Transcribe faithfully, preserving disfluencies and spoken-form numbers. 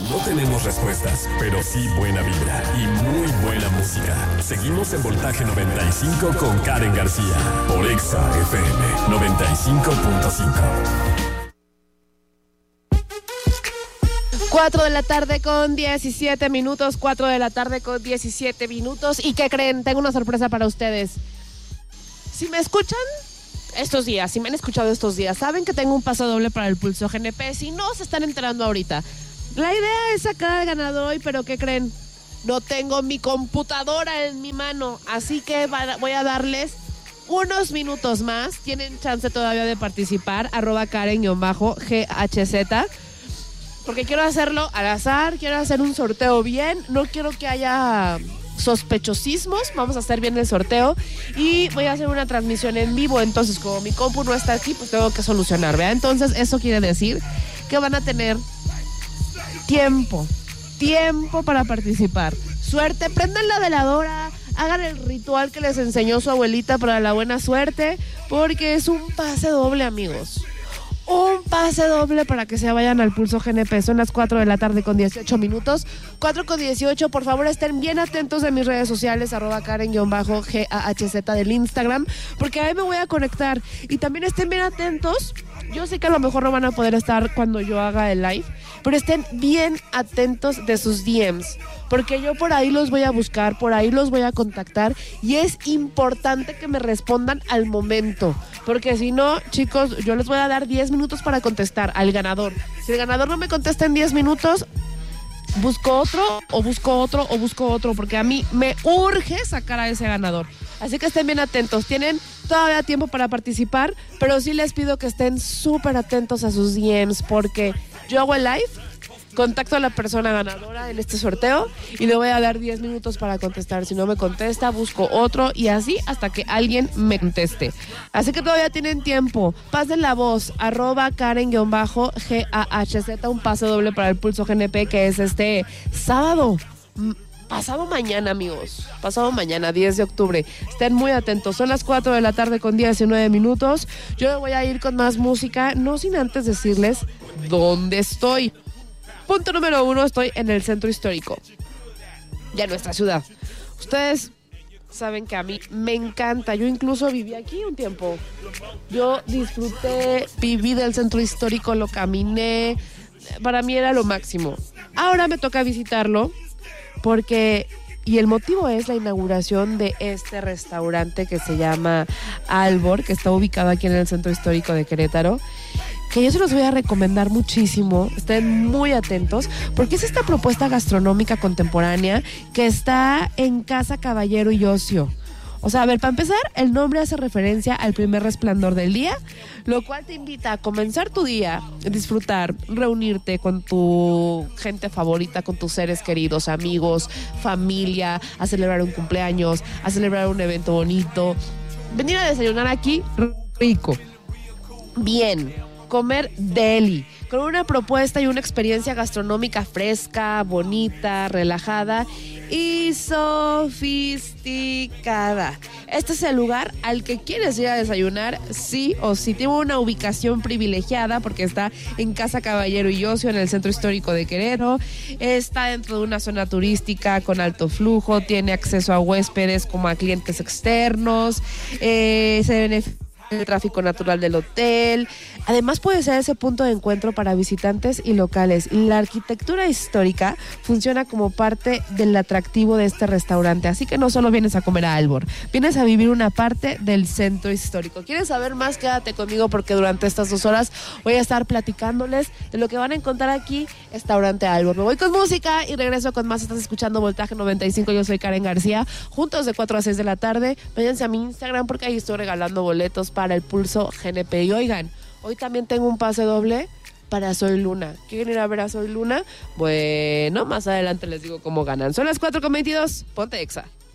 No tenemos respuestas, pero sí buena vibra y muy buena música. Seguimos en Voltaje noventa y cinco con Karen García por Exa F M noventa y cinco punto cinco. cuatro de la tarde con diecisiete minutos, cuatro de la tarde con diecisiete minutos. ¿Y qué creen? Tengo una sorpresa para ustedes. Si me escuchan estos días, si me han escuchado estos días, saben que tengo un paso doble para el Pulso G N P. Si no, se están enterando ahorita. La idea es sacar al ganador hoy, pero ¿qué creen? No tengo mi computadora en mi mano, así que voy a darles unos minutos más. Tienen chance todavía de participar, arroba Karen-G H Z. Porque quiero hacerlo al azar, quiero hacer un sorteo bien, no quiero que haya sospechosismos, vamos a hacer bien el sorteo y voy a hacer una transmisión en vivo, entonces como mi compu no está aquí, pues tengo que solucionar, ¿verdad? Entonces eso quiere decir que van a tener tiempo, tiempo para participar. Suerte, prendan la veladora, hagan el ritual que les enseñó su abuelita para la buena suerte, porque es un pase doble, amigos. Un pase doble para que se vayan al Pulso G N P. Son las cuatro de la tarde con dieciocho minutos. cuatro con dieciocho, por favor estén bien atentos de mis redes sociales, arroba Karen-G H Z del Instagram, porque ahí me voy a conectar. Y también estén bien atentos. Yo sé que a lo mejor no van a poder estar cuando yo haga el live, pero estén bien atentos de sus D Ms, porque yo por ahí los voy a buscar, por ahí los voy a contactar y es importante que me respondan al momento, porque si no, chicos, yo les voy a dar diez minutos para contestar al ganador. Si el ganador no me contesta en diez minutos, busco otro, o busco otro, o busco otro, porque a mí me urge sacar a ese ganador. Así que estén bien atentos, tienen todavía tiempo para participar, pero sí les pido que estén súper atentos a sus D Ms, porque yo hago el live, contacto a la persona ganadora en este sorteo y le voy a dar diez minutos para contestar. Si no me contesta, busco otro y así hasta que alguien me conteste. Así que todavía tienen tiempo. Pasen la voz, arroba Karen-G H Z, un pase doble para el Pulso G N P, que es este sábado. Pasado mañana, amigos. Pasado mañana, diez de octubre. Estén muy atentos. Son las cuatro de la tarde con diecinueve minutos. Yo voy a ir con más música, no sin antes decirles dónde estoy. Punto número uno, estoy en el centro histórico de nuestra ciudad. Ustedes saben que a mí me encanta. Yo incluso viví aquí un tiempo. Yo disfruté, viví del centro histórico, lo caminé. Para mí era lo máximo. Ahora me toca visitarlo porque, y el motivo es la inauguración de este restaurante que se llama Albor, que está ubicado aquí en el centro histórico de Querétaro, que yo se los voy a recomendar muchísimo. Estén muy atentos, porque es esta propuesta gastronómica contemporánea que está en Casa Caballero y Ocio. O sea, a ver, para empezar, el nombre hace referencia al primer resplandor del día, lo cual te invita a comenzar tu día, disfrutar, reunirte con tu gente favorita, con tus seres queridos, amigos, familia, a celebrar un cumpleaños, a celebrar un evento bonito, venir a desayunar aquí rico, bien, comer deli, con una propuesta y una experiencia gastronómica fresca, bonita, relajada y sofisticada. Este es el lugar al que quieres ir a desayunar, sí o sí. Tiene una ubicación privilegiada porque está en Casa Caballero y Ocio, en el centro histórico de Querétaro. Está dentro de una zona turística con alto flujo, tiene acceso a huéspedes como a clientes externos, eh, se beneficia el tráfico natural del hotel. Además puede ser ese punto de encuentro para visitantes y locales. La arquitectura histórica funciona como parte del atractivo de este restaurante, así que no solo vienes a comer a Albor, vienes a vivir una parte del centro histórico. ¿Quieres saber más? Quédate conmigo, porque durante estas dos horas voy a estar platicándoles de lo que van a encontrar aquí, restaurante Albor. Me voy con música y regreso con más. Estás escuchando Voltaje noventa y cinco, yo soy Karen García, juntos de cuatro a seis de la tarde. Váyanse a mi Instagram porque ahí estoy regalando boletos para el Pulso G N P. Y oigan, hoy también tengo un pase doble para Soy Luna. ¿Quieren ir a ver a Soy Luna? Bueno, más adelante les digo cómo ganan. Son las cuatro con veintidós. Ponte Exa.